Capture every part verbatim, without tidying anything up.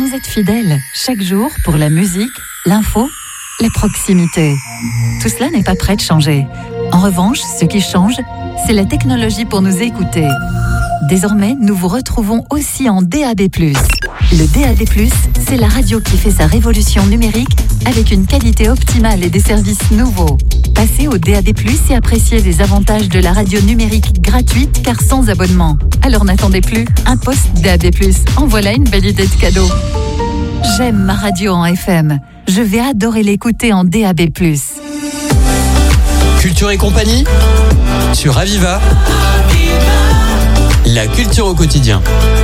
Vous êtes fidèles chaque jour pour la musique, l'info, la proximité. Tout cela n'est pas prêt de changer. En revanche, ce qui change, c'est la technologie pour nous écouter. Désormais, nous vous retrouvons aussi en D A B plus. Le D A B plus, c'est la radio qui fait sa révolution numérique avec une qualité optimale et des services nouveaux. Passez au D A B plus et appréciez les avantages de la radio numérique gratuite car sans abonnement. Alors n'attendez plus, un poste D A B plus. En voilà une belle idée de cadeau. J'aime ma radio en F M. Je vais adorer l'écouter en D A B plus. Culture et compagnie sur Aviva. La culture au quotidien.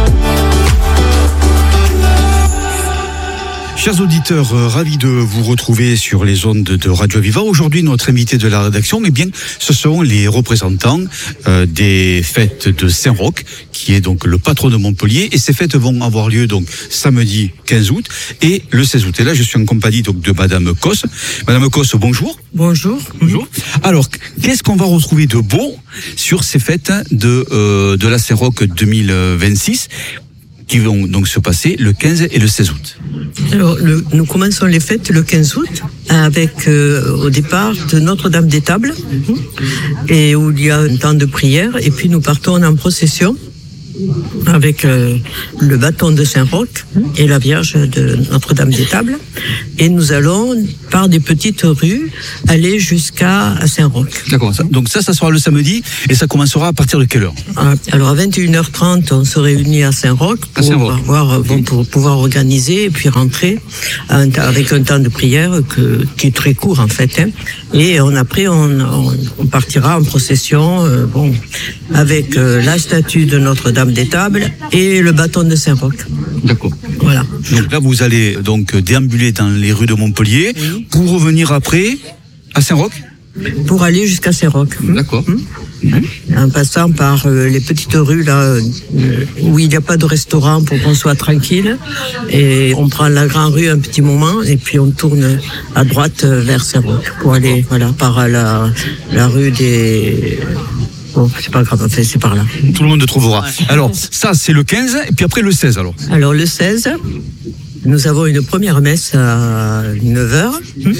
Chers auditeurs, euh, ravis de vous retrouver sur les ondes de Radio Aviva. Aujourd'hui, notre invité de la rédaction, eh bien, ce sont les représentants euh, des fêtes de Saint-Roch, qui est donc le patron de Montpellier. Et ces fêtes vont avoir lieu donc samedi quinze août et le seize août. Et là, je suis en compagnie donc de Madame Cosse. Madame Cosse, bonjour. Bonjour. Bonjour. Alors, qu'est-ce qu'on va retrouver de beau sur ces fêtes de euh, de la Saint-Roch deux mille vingt-six? Qui vont donc se passer le quinze et le seize août. Alors, le, nous commençons les fêtes le quinze août avec euh, au départ de Notre-Dame-des-Tables et où il y a un temps de prière et puis nous partons en procession avec euh, le bâton de Saint-Roch et la Vierge de Notre-Dame-des-Tables et nous allons par des petites rues aller jusqu'à Saint-Roch. D'accord, ça, donc ça, ça sera le samedi et ça commencera à partir de quelle heure? Alors à vingt et une heures trente, on se réunit à Saint-Roch pour, Saint-Roch. avoir, bon, pour pouvoir organiser et puis rentrer un, avec un temps de prière que, qui est très court en fait. Hein. Et on, après, on, on, on partira en procession euh, bon, avec euh, la statue de Notre-Dame des Tables et le bâton de Saint-Roch. D'accord. Voilà. Donc là, vous allez donc déambuler dans les rues de Montpellier oui. pour revenir après à Saint-Roch. Pour aller jusqu'à Saint-Roch. D'accord. Mmh. Mmh. En passant par euh, les petites rues là euh, où il n'y a pas de restaurant pour qu'on soit tranquille et on prend la grande rue un petit moment et puis on tourne à droite euh, vers Saint-Roch pour aller voilà par la la rue des Bon, c'est pas grave, enfin, c'est par là. Tout le monde trouvera. Alors, ça, c'est le quinze, et puis après le seize, alors. Alors, le seize, nous avons une première messe à neuf heures,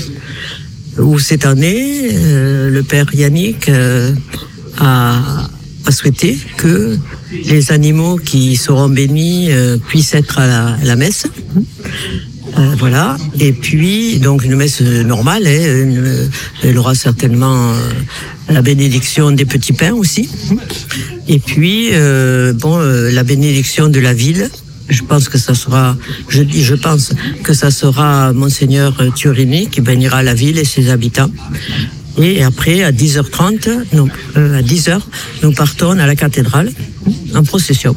où cette année, euh, le père Yannick euh, a, a souhaité que les animaux qui seront bénis euh, puissent être à la, à la messe. Euh, voilà, et puis donc une messe normale, hein, une, elle aura certainement euh, la bénédiction des petits pains aussi, et puis euh, bon euh, la bénédiction de la ville. Je pense que ça sera, je dis, je pense que ça sera Monseigneur Turini qui bénira la ville et ses habitants. Et après à dix heures trente, non, euh, à dix heures, nous partons à la cathédrale en procession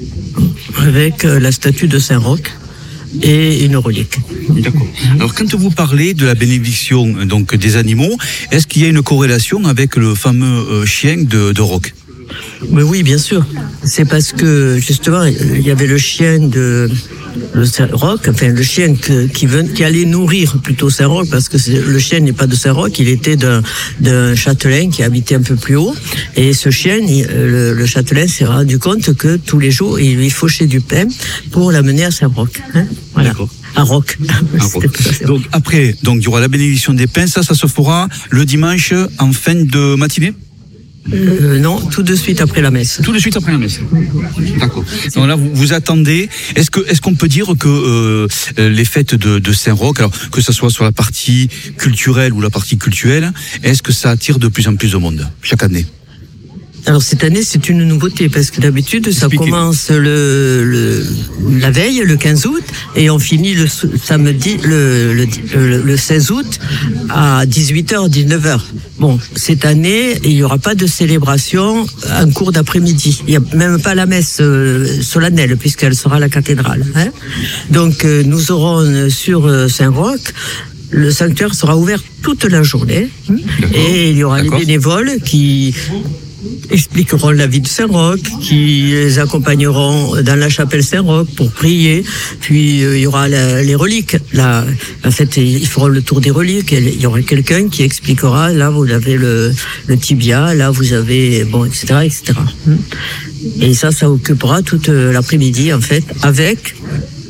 avec euh, la statue de Saint-Roch et une relique. D'accord. Alors quand vous parlez de la bénédiction donc des animaux, est-ce qu'il y a une corrélation avec le fameux euh, chien de, de Roch? Mais oui, bien sûr. C'est parce que justement il y avait le chien de le Saint-Roch, enfin le chien que, qui, ven, qui allait nourrir plutôt Saint-Roch, parce que c'est, le chien n'est pas de Saint-Roch, il était d'un, d'un châtelain qui habitait un peu plus haut. Et ce chien, il, le, le châtelain s'est rendu compte que tous les jours, il lui fauchait du pain pour l'amener à Saint-Roch. Hein, voilà. D'accord. À Roch. À Roch. Donc après, donc il y aura la bénédiction des pains, ça, ça se fera le dimanche en fin de matinée? Euh, non, tout de suite après la messe. Tout de suite après la messe. D'accord. Donc là, vous, vous attendez. Est-ce que, est-ce qu'on peut dire que euh, les fêtes de, de Saint-Roch, alors que ce soit sur la partie culturelle ou la partie cultuelle, est-ce que ça attire de plus en plus de monde chaque année? Alors cette année c'est une nouveauté parce que d'habitude ça Expliquez. commence le, le la veille le quinze août et on finit le samedi le, le, le, le seize août à dix-huit heures dix-neuf heures. Bon, cette année il n'y aura pas de célébration en cours d'après-midi. Il n'y a même pas la messe euh, solennelle puisqu'elle sera à la cathédrale. Hein. Donc euh, nous aurons sur euh, Saint-Roch. Le sanctuaire sera ouvert toute la journée. D'accord. Et il y aura D'accord. les bénévoles qui expliqueront la vie de Saint-Roch, qui les accompagneront dans la chapelle Saint-Roch pour prier. Puis euh, il y aura la, les reliques. Là, en fait, ils feront le tour des reliques. Il y aura quelqu'un qui expliquera. Là, vous avez le, le tibia. Là, vous avez bon, et cetera, et cetera. Et ça, ça occupera toute l'après-midi en fait, avec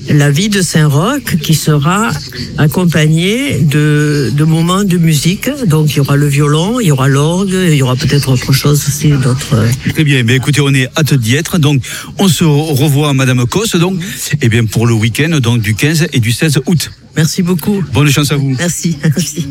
la vie de Saint-Roch qui sera accompagnée de, de moments de musique. Donc il y aura le violon, il y aura l'orgue, il y aura peut-être autre chose aussi, d'autres. Très bien, mais écoutez, on est hâte d'y être. Donc on se revoit, Madame Cos, donc, eh bien, pour le week-end donc, du quinze et du seize août. Merci beaucoup. Bonne chance à vous. Merci. Merci.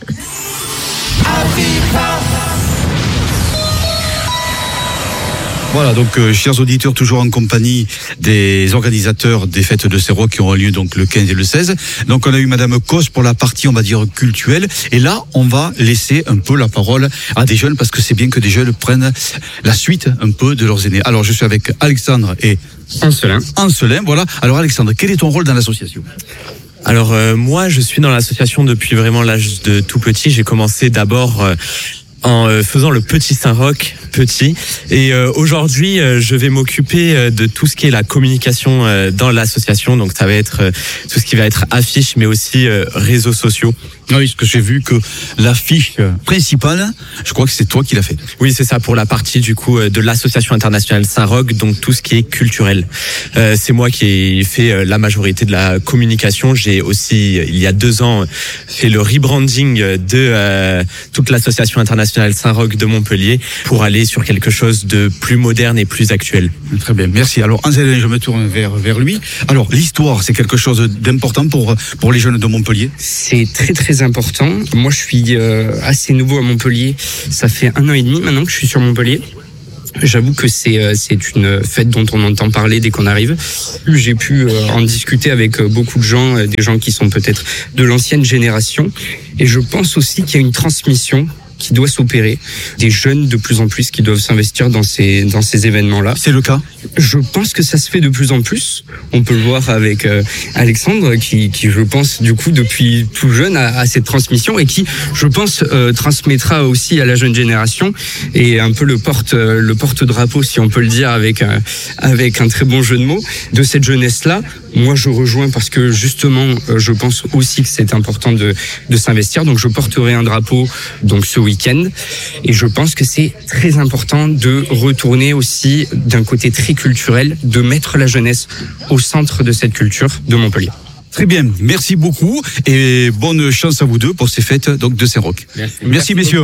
Voilà, donc euh, chers auditeurs, toujours en compagnie des organisateurs des fêtes de Saint-Roch qui auront lieu donc le quinze et le seize. Donc on a eu Madame Cos pour la partie, on va dire, cultuelle. Et là, on va laisser un peu la parole à des jeunes parce que c'est bien que des jeunes prennent la suite un peu de leurs aînés. Alors je suis avec Alexandre et Ancelin. Ancelin, voilà. Alors Alexandre, quel est ton rôle dans l'association ? Alors euh, moi, je suis dans l'association depuis vraiment l'âge de tout petit. J'ai commencé d'abord euh, en euh, faisant le petit Saint-Roch, petit. Et euh, aujourd'hui, euh, je vais m'occuper euh, de tout ce qui est la communication euh, dans l'association. Donc ça va être euh, tout ce qui va être affiche, mais aussi euh, réseaux sociaux. Oui, parce que j'ai vu que l'affiche principale, je crois que c'est toi qui l'as fait. Oui, c'est ça, pour la partie du coup de l'association internationale Saint-Roch, donc tout ce qui est culturel. Euh, c'est moi qui ai fait euh, la majorité de la communication. J'ai aussi, il y a deux ans, fait le rebranding de euh, toute l'association internationale Saint-Roch de Montpellier pour aller sur quelque chose de plus moderne et plus actuel. Très bien, merci. Alors, Anzelin, je me tourne vers, vers lui. Alors, l'histoire, c'est quelque chose d'important pour, pour les jeunes de Montpellier ? C'est très, très important. Moi, je suis euh, assez nouveau à Montpellier. Ça fait un an et demi maintenant que je suis sur Montpellier. J'avoue que c'est euh, c'est une fête dont on entend parler dès qu'on arrive. J'ai pu euh, en discuter avec beaucoup de gens, euh, des gens qui sont peut-être de l'ancienne génération. Et je pense aussi qu'il y a une transmission qui doit s'opérer, des jeunes de plus en plus qui doivent s'investir dans ces dans ces événements-là. C'est le cas ? Je pense que ça se fait de plus en plus. On peut le voir avec euh, Alexandre qui qui je pense du coup depuis tout jeune a, a cette transmission et qui je pense euh, transmettra aussi à la jeune génération et un peu le porte euh, le porte-drapeau si on peut le dire avec euh, avec un très bon jeu de mots de cette jeunesse-là. Moi je rejoins parce que justement euh, je pense aussi que c'est important de de s'investir. Donc je porterai un drapeau donc ce week-end et je pense que c'est très important de retourner aussi d'un côté très culturel, de mettre la jeunesse au centre de cette culture de Montpellier. Très bien, merci beaucoup et bonne chance à vous deux pour ces fêtes donc de Saint-Roch. Merci, merci, merci messieurs.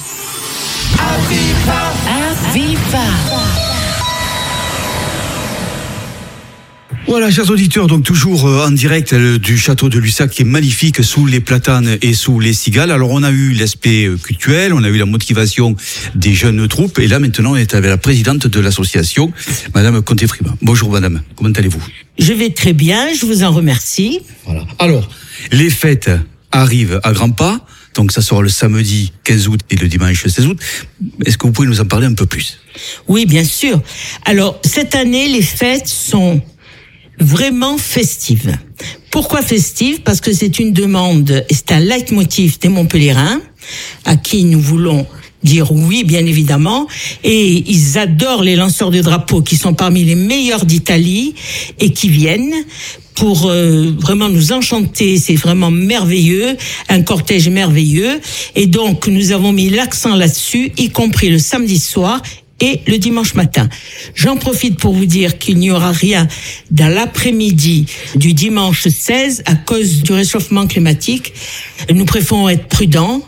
Aviva. Aviva. Voilà, chers auditeurs, donc toujours en direct du château de Lussac qui est magnifique sous les platanes et sous les cigales. Alors on a eu l'aspect culturel, on a eu la motivation des jeunes troupes et là maintenant on est avec la présidente de l'association, Madame Conté-Frimat. Bonjour Madame, comment allez-vous ? Je vais très bien, je vous en remercie. Voilà. Alors, les fêtes arrivent à grands pas, donc ça sera le samedi quinze août et le dimanche seize août. Est-ce que vous pouvez nous en parler un peu plus ? Oui, bien sûr. Alors, cette année, les fêtes sont vraiment festive. Pourquoi festive ? Parce que c'est une demande, et c'est un leitmotiv des Montpelliérains, à qui nous voulons dire oui, bien évidemment, et ils adorent les lanceurs de drapeaux, qui sont parmi les meilleurs d'Italie, et qui viennent pour euh, vraiment nous enchanter. C'est vraiment merveilleux, un cortège merveilleux, et donc nous avons mis l'accent là-dessus, y compris le samedi soir, et le dimanche matin. J'en profite pour vous dire qu'il n'y aura rien dans l'après-midi du dimanche seize à cause du réchauffement climatique. Nous préférons être prudents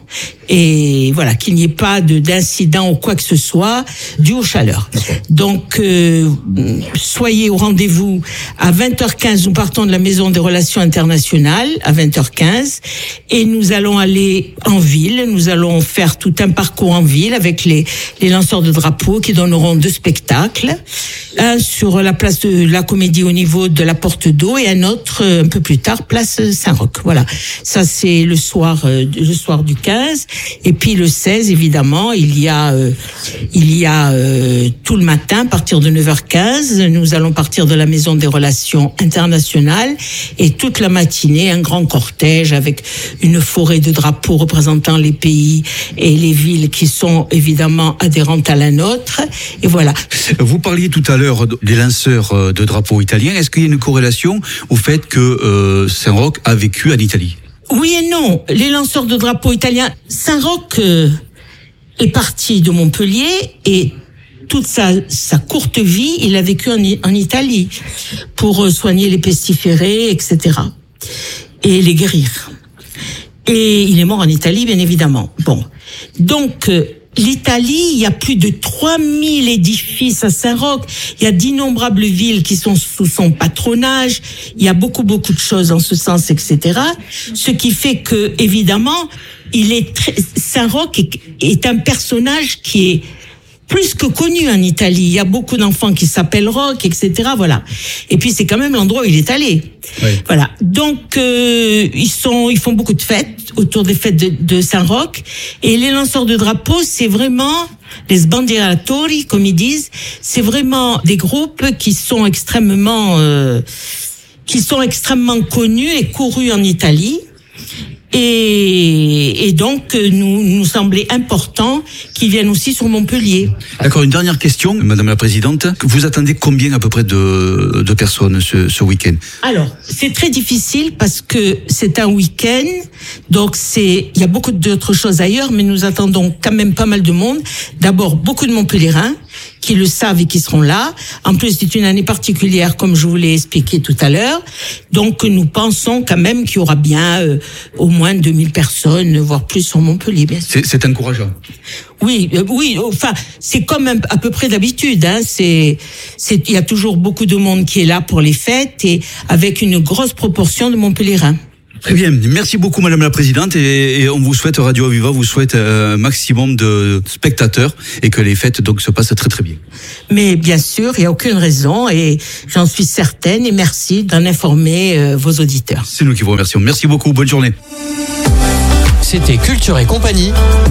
et voilà, qu'il n'y ait pas de, d'incident ou quoi que ce soit dû aux chaleurs. Donc, euh, soyez au rendez-vous à vingt heures quinze. Nous partons de la Maison des Relations Internationales à vingt heures quinze et nous allons aller en ville. Nous allons faire tout un parcours en ville avec les, les lanceurs de drapeaux qui donneront deux spectacles. Un sur la place de la Comédie au niveau de la Porte d'Eau et un autre un peu plus tard, place Saint-Roch. Voilà. Ça, c'est le soir, euh, le soir du quinze. Et puis le seize, évidemment, il y a, euh, il y a euh, tout le matin, à partir de neuf heures quinze, nous allons partir de la Maison des Relations Internationales et toute la matinée, un grand cortège avec une forêt de drapeaux représentant les pays et les villes qui sont évidemment adhérentes à la nôtre. Et voilà. Vous parliez tout à l'heure des lanceurs de drapeaux italiens. Est-ce qu'il y a une corrélation au fait que euh, Saint-Roch a vécu en Italie ? Oui et non. Les lanceurs de drapeaux italiens, Saint-Roch euh, est parti de Montpellier et toute sa, sa courte vie, il a vécu en, en Italie pour soigner les pestiférés, et cetera. Et les guérir. Et il est mort en Italie, bien évidemment. Bon. Donc, euh, l'Italie, il y a plus de trois mille édifices à Saint-Roch. Il y a d'innombrables villes qui sont sous son patronage. Il y a beaucoup, beaucoup de choses en ce sens, et cetera. Ce qui fait que, évidemment, il est très, Saint-Roch est, est un personnage qui est plus que connu en Italie. Il y a beaucoup d'enfants qui s'appellent Roch, et cetera. Voilà. Et puis c'est quand même l'endroit où il est allé. Oui. Voilà. Donc euh, ils sont, ils font beaucoup de fêtes autour des fêtes de, de Saint-Roch. Et les lanceurs de drapeaux, c'est vraiment les sbandieratori, comme ils disent. C'est vraiment des groupes qui sont extrêmement, euh, qui sont extrêmement connus et courus en Italie. Et, et donc, nous, nous semblait important qu'ils viennent aussi sur Montpellier. D'accord, une dernière question, Madame la Présidente. Vous attendez combien à peu près de, de personnes ce, ce week-end? Alors, c'est très difficile parce que c'est un week-end, donc c'est, il y a beaucoup d'autres choses ailleurs, mais nous attendons quand même pas mal de monde. D'abord, beaucoup de Montpelliérains qui le savent et qui seront là. En plus, c'est une année particulière, comme je vous l'ai expliqué tout à l'heure. Donc, nous pensons quand même qu'il y aura bien euh, au moins deux mille personnes, voire plus sur Montpellier, bien sûr. C'est, c'est encourageant. Oui, euh, oui. Enfin, c'est comme un, à peu près d'habitude. Hein. C'est, c'est, il y a toujours beaucoup de monde qui est là pour les fêtes et avec une grosse proportion de Montpelliérains. Très bien, merci beaucoup Madame la Présidente et, et on vous souhaite, Radio Aviva vous souhaite un maximum de spectateurs et que les fêtes donc se passent très très bien. Mais bien sûr, il n'y a aucune raison et j'en suis certaine et merci d'en informer euh, vos auditeurs. C'est nous qui vous remercions. Merci beaucoup, bonne journée. C'était Culture et Compagnie